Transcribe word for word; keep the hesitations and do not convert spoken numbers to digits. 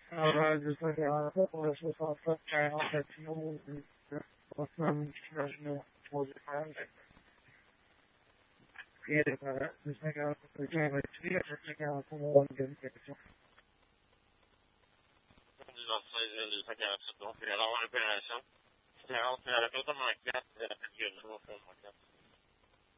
Allora, giusto che era proprio su fatto che era che più possono immaginare musicale. Ieri per giusto che era perché era più giusto che era come un gentilissimo. Non so se sa che era stato un filo lavoro per adesso. Se era un filo alla cosa macchina, era più giusto come macchina.